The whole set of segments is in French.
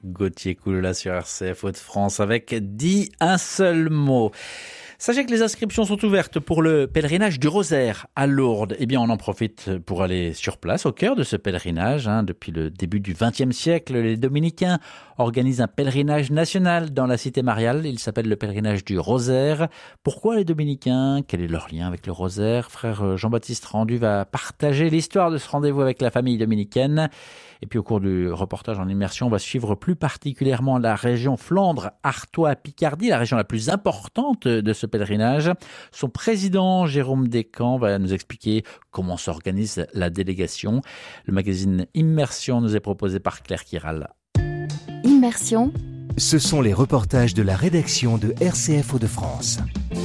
Gauthier Coulela sur RCF Hauts-de-France avec dit un seul mot. Sachez que les inscriptions sont ouvertes pour le pèlerinage du Rosaire à Lourdes. Eh bien, on en profite pour aller sur place, au cœur de ce pèlerinage. Depuis le début du XXe siècle, les dominicains organisent un pèlerinage national dans la cité mariale. Il s'appelle le pèlerinage du Rosaire. Pourquoi les dominicains? Quel est leur lien avec le Rosaire? Frère Jean-Baptiste Rendu va partager l'histoire de ce rendez-vous avec la famille dominicaine. Et puis au cours du reportage en immersion, on va suivre plus particulièrement la région Flandre-Artois-Picardie, la région la plus importante de ce pèlerinage. Son président, Jérôme Descamps, va nous expliquer comment s'organise la délégation. Le magazine Immersion nous est proposé par Claire Kiral. Immersion. Ce sont les reportages de la rédaction de RCF Hauts-de-France.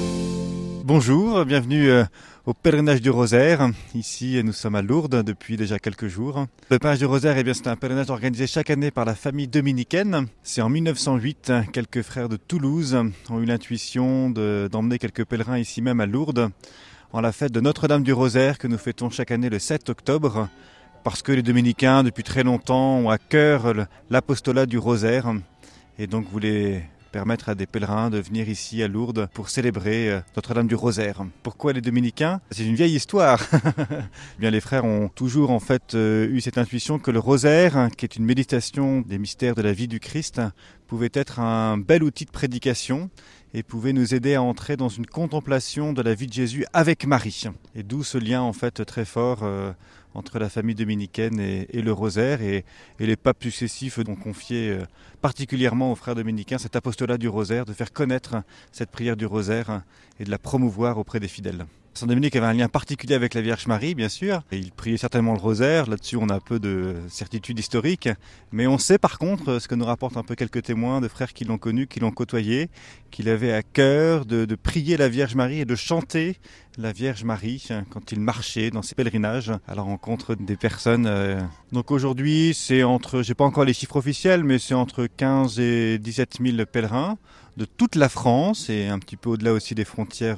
Bonjour, bienvenue au pèlerinage du Rosaire. Ici, nous sommes à Lourdes depuis déjà quelques jours. Le pèlerinage du Rosaire, c'est un pèlerinage organisé chaque année par la famille dominicaine. C'est en 1908, quelques frères de Toulouse ont eu l'intuition d'emmener quelques pèlerins ici même à Lourdes en la fête de Notre-Dame du Rosaire que nous fêtons chaque année le 7 octobre parce que les dominicains, depuis très longtemps, ont à cœur l'apostolat du Rosaire et donc voulaient permettre à des pèlerins de venir ici à Lourdes pour célébrer Notre-Dame du Rosaire. Pourquoi les dominicains? C'est une vieille histoire. Bien, les frères ont toujours eu cette intuition que le Rosaire, qui est une méditation des mystères de la vie du Christ, pouvait être un bel outil de prédication et pouvait nous aider à entrer dans une contemplation de la vie de Jésus avec Marie. Et d'où ce lien très fort entre la famille dominicaine et le Rosaire. Et les papes successifs ont confié particulièrement aux frères dominicains cet apostolat du Rosaire, de faire connaître cette prière du Rosaire et de la promouvoir auprès des fidèles. Saint Dominique avait un lien particulier avec la Vierge Marie, bien sûr. Et il priait certainement le Rosaire. Là-dessus, on a un peu de certitude historique. Mais on sait par contre, ce que nous rapportent un peu quelques témoins de frères qui l'ont connu, qui l'ont côtoyé, qu'il avait à cœur de prier la Vierge Marie et de chanter la Vierge Marie quand il marchait dans ses pèlerinages à la rencontre des personnes. Donc aujourd'hui, j'ai pas encore les chiffres officiels, mais c'est entre 15 et 17 000 pèlerins de toute la France et un petit peu au-delà aussi des frontières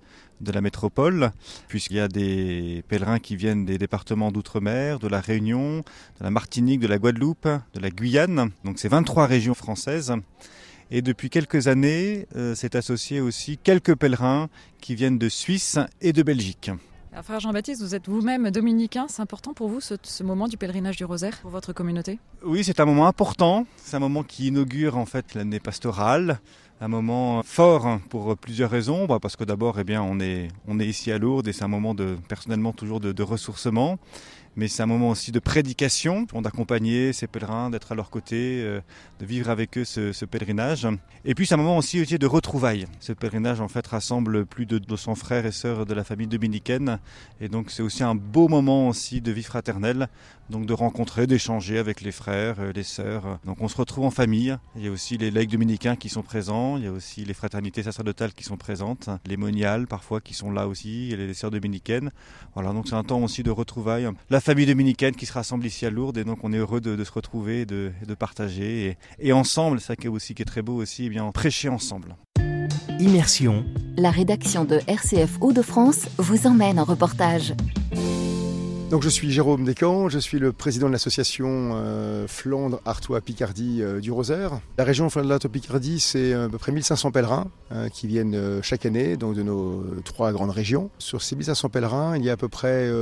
de la métropole, puisqu'il y a des pèlerins qui viennent des départements d'outre-mer, de la Réunion, de la Martinique, de la Guadeloupe, de la Guyane. Donc c'est 23 régions françaises. Et depuis quelques années, c'est associé aussi quelques pèlerins qui viennent de Suisse et de Belgique. Alors, frère Jean-Baptiste, vous êtes vous-même dominicain. C'est important pour vous ce moment du pèlerinage du Rosaire pour votre communauté? Oui, c'est un moment important. C'est un moment qui inaugure en fait l'année pastorale. Un moment fort pour plusieurs raisons. Parce que d'abord, on est ici à Lourdes et c'est un moment personnellement toujours de ressourcement. Mais c'est un moment aussi de prédication, d'accompagner ces pèlerins, d'être à leur côté, de vivre avec eux ce pèlerinage. Et puis c'est un moment aussi de retrouvailles. Ce pèlerinage en fait rassemble plus de 200 frères et sœurs de la famille dominicaine. Et donc c'est aussi un beau moment aussi de vie fraternelle, donc de rencontrer, d'échanger avec les frères, les sœurs. Donc on se retrouve en famille. Il y a aussi les laïcs dominicains qui sont présents. Il y a aussi les fraternités sacerdotales qui sont présentes. Les moniales parfois qui sont là aussi. Et les sœurs dominicaines. Voilà, donc c'est un temps aussi de retrouvailles. La famille dominicaine qui se rassemble ici à Lourdes et donc on est heureux de se retrouver et de partager et ensemble, ça qui est très beau aussi, prêcher ensemble. Immersion. La rédaction de RCF Hauts-de-France vous emmène en reportage. Donc je suis Jérôme Descamps, je suis le président de l'association Flandre-Artois-Picardie du Rosaire. La région Flandre-Artois-Picardie, c'est à peu près 1500 pèlerins qui viennent chaque année donc de nos 3 grandes régions. Sur ces 1500 pèlerins, il y a à peu près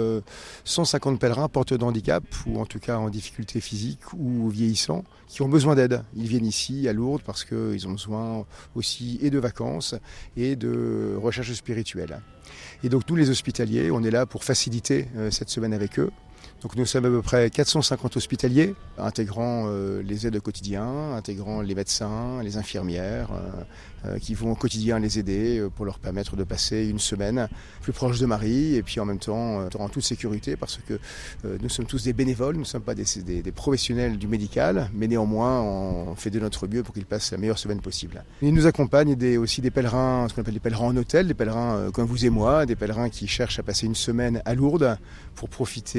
150 pèlerins porteurs de handicap ou en tout cas en difficulté physique ou vieillissants qui ont besoin d'aide. Ils viennent ici à Lourdes parce qu'ils ont besoin aussi et de vacances et de recherche spirituelle. Et donc nous les hospitaliers, on est là pour faciliter cette semaine avec eux. Donc nous sommes à peu près 450 hospitaliers, intégrant les aides au quotidien, intégrant les médecins, les infirmières, qui vont au quotidien les aider pour leur permettre de passer une semaine plus proche de Marie et puis en même temps en toute sécurité parce que nous sommes tous des bénévoles, nous ne sommes pas des professionnels du médical, mais néanmoins on fait de notre mieux pour qu'ils passent la meilleure semaine possible. Ils nous accompagnent aussi des pèlerins, ce qu'on appelle des pèlerins en hôtel, des pèlerins comme vous et moi, des pèlerins qui cherchent à passer une semaine à Lourdes pour profiter des célébrations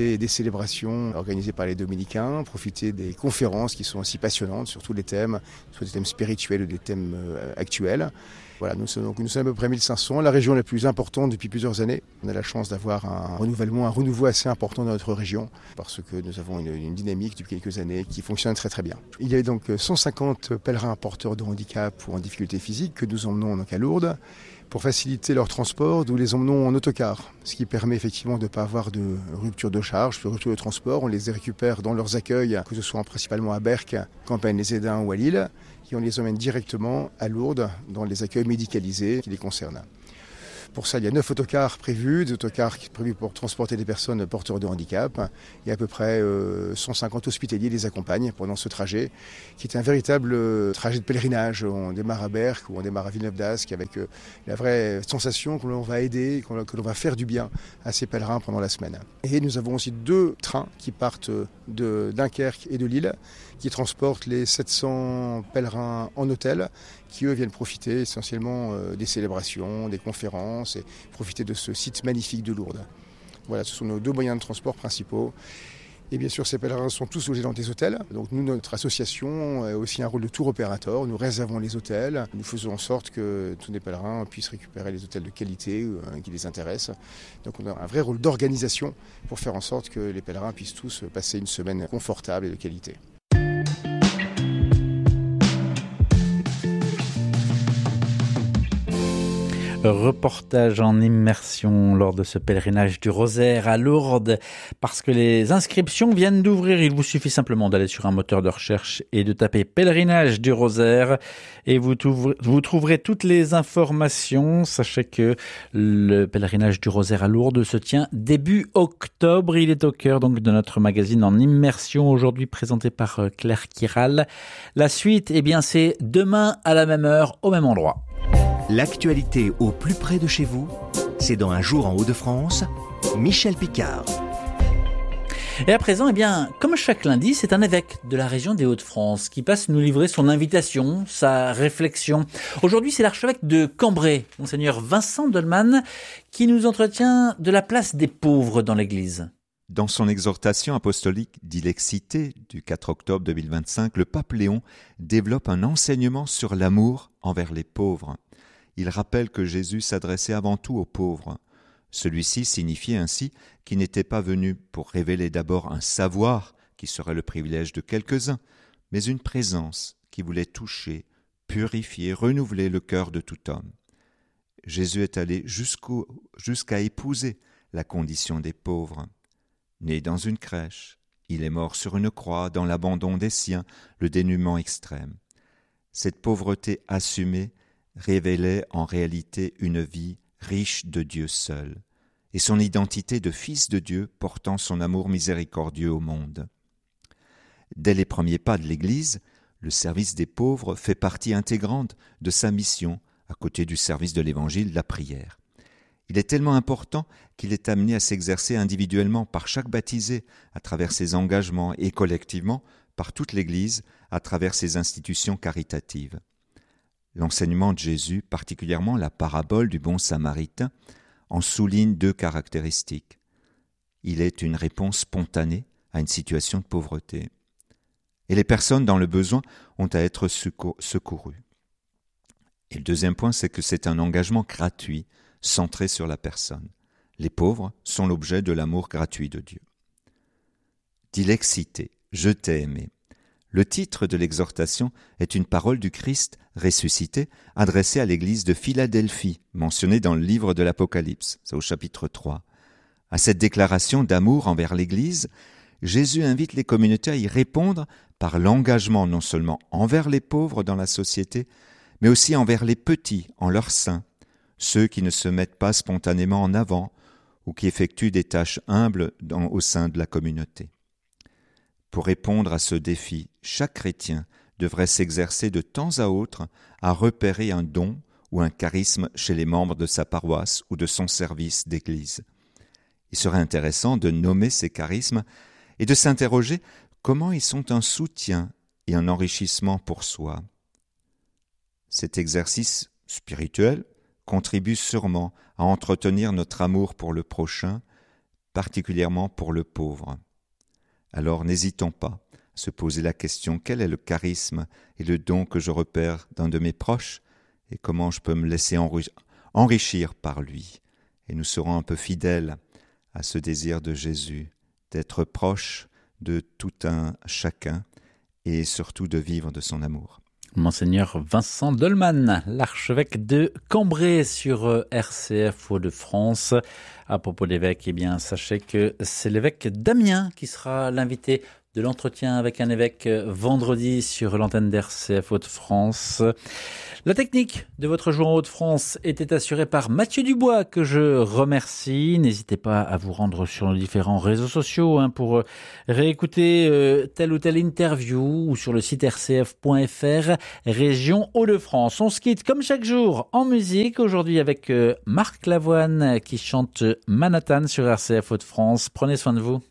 célébrations organisées par les dominicains, profiter des conférences qui sont aussi passionnantes sur tous les thèmes, soit des thèmes spirituels ou des thèmes actuels. Voilà, nous sommes à peu près 1500, la région la plus importante depuis plusieurs années. On a la chance d'avoir un renouveau assez important dans notre région parce que nous avons une dynamique depuis quelques années qui fonctionne très très bien. Il y a donc 150 pèlerins porteurs de handicap ou en difficulté physique que nous emmenons donc à Lourdes pour faciliter leur transport. Nous les emmenons en autocar, ce qui permet effectivement de ne pas avoir de rupture de charge, de rupture de transport. On les récupère dans leurs accueils, que ce soit principalement à Berck, Campagne-les-Édins ou à Lille, et on les emmène directement à Lourdes dans les accueils médicalisés qui les concernent. Pour ça, il y a 9 autocars prévus, des autocars prévus pour transporter des personnes porteurs de handicap. Il y a à peu près 150 hospitaliers les accompagnent pendant ce trajet, qui est un véritable trajet de pèlerinage. On démarre à Berck ou on démarre à Villeneuve-d'Ascq avec la vraie sensation que l'on va aider, que l'on va faire du bien à ces pèlerins pendant la semaine. Et nous avons aussi 2 trains qui partent de Dunkerque et de Lille, qui transportent les 700 pèlerins en hôtel, qui eux viennent profiter essentiellement des célébrations, des conférences et profiter de ce site magnifique de Lourdes. Voilà, ce sont nos 2 moyens de transport principaux. Et bien sûr, ces pèlerins sont tous logés dans des hôtels. Donc nous, notre association a aussi un rôle de tour opérateur. Nous réservons les hôtels. Nous faisons en sorte que tous les pèlerins puissent récupérer les hôtels de qualité qui les intéressent. Donc on a un vrai rôle d'organisation pour faire en sorte que les pèlerins puissent tous passer une semaine confortable et de qualité. Reportage en immersion lors de ce pèlerinage du Rosaire à Lourdes, parce que les inscriptions viennent d'ouvrir. Il vous suffit simplement d'aller sur un moteur de recherche et de taper pèlerinage du Rosaire et vous trouverez toutes les informations. Sachez que le pèlerinage du Rosaire à Lourdes se tient début octobre. Il est au cœur donc de notre magazine en immersion, aujourd'hui présenté par Claire Kiral. La suite, c'est demain à la même heure, au même endroit. L'actualité au plus près de chez vous, c'est dans Un jour en Hauts-de-France, Michel Picard. Et à présent, comme chaque lundi, c'est un évêque de la région des Hauts-de-France qui passe nous livrer son invitation, sa réflexion. Aujourd'hui, c'est l'archevêque de Cambrai, Monseigneur Vincent Dolman, qui nous entretient de la place des pauvres dans l'Église. Dans son exhortation apostolique Dilexité du 4 octobre 2025, le pape Léon développe un enseignement sur l'amour envers les pauvres. Il rappelle que Jésus s'adressait avant tout aux pauvres. Celui-ci signifiait ainsi qu'il n'était pas venu pour révéler d'abord un savoir qui serait le privilège de quelques-uns, mais une présence qui voulait toucher, purifier, renouveler le cœur de tout homme. Jésus est allé jusqu'à épouser la condition des pauvres. Né dans une crèche, il est mort sur une croix dans l'abandon des siens, le dénuement extrême. Cette pauvreté assumée révélait en réalité une vie riche de Dieu seul, et son identité de fils de Dieu portant son amour miséricordieux au monde. Dès les premiers pas de l'Église, le service des pauvres fait partie intégrante de sa mission, à côté du service de l'Évangile, la prière. Il est tellement important qu'il est amené à s'exercer individuellement par chaque baptisé, à travers ses engagements, et collectivement par toute l'Église, à travers ses institutions caritatives. L'enseignement de Jésus, particulièrement la parabole du bon samaritain, en souligne 2 caractéristiques. Il est une réponse spontanée à une situation de pauvreté. Et les personnes dans le besoin ont à être secourues. Et le deuxième point, c'est que c'est un engagement gratuit, centré sur la personne. Les pauvres sont l'objet de l'amour gratuit de Dieu. Dilexité, je t'ai aimé. Le titre de l'exhortation est une parole du Christ ressuscité adressée à l'église de Philadelphie, mentionnée dans le livre de l'Apocalypse, c'est au chapitre 3. À cette déclaration d'amour envers l'église, Jésus invite les communautés à y répondre par l'engagement non seulement envers les pauvres dans la société, mais aussi envers les petits en leur sein, ceux qui ne se mettent pas spontanément en avant ou qui effectuent des tâches humbles au sein de la communauté. Pour répondre à ce défi, chaque chrétien devrait s'exercer de temps à autre à repérer un don ou un charisme chez les membres de sa paroisse ou de son service d'église. Il serait intéressant de nommer ces charismes et de s'interroger comment ils sont un soutien et un enrichissement pour soi. Cet exercice spirituel contribue sûrement à entretenir notre amour pour le prochain, particulièrement pour le pauvre. Alors n'hésitons pas à se poser la question: quel est le charisme et le don que je repère d'un de mes proches et comment je peux me laisser enrichir par lui? Et nous serons un peu fidèles à ce désir de Jésus, d'être proche de tout un chacun et surtout de vivre de son amour. Monseigneur Vincent Dolman, l'archevêque de Cambrai sur RCF Hauts-de-France. À propos d'évêque, eh bien, sachez que c'est l'évêque d'Amiens qui sera l'invité de l'entretien avec un évêque vendredi sur l'antenne d'RCF Hauts-de-France. La technique de votre jour en Hauts-de-France était assurée par Mathieu Dubois, que je remercie. N'hésitez pas à vous rendre sur nos différents réseaux sociaux pour réécouter telle ou telle interview ou sur le site rcf.fr, région Hauts-de-France. On se quitte comme chaque jour en musique, aujourd'hui avec Marc Lavoine qui chante Manhattan sur RCF Hauts-de-France. Prenez soin de vous.